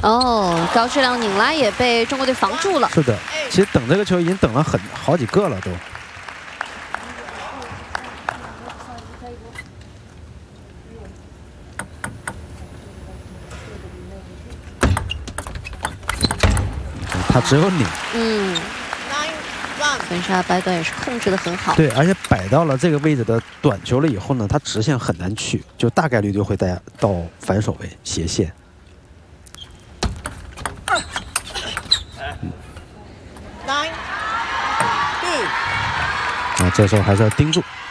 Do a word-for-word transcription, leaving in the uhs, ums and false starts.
哦，高质量拧拉也被中国队防住了。 是的，其实等这个球已经等了很好几个了都。 他只有拧， 嗯，本沙白短也是控制的很好。 对，而且摆到了这个位置的短球了以后呢，他直线很难去，就大概率就会带到反手位斜线。嗯、啊，这时候还是要盯住。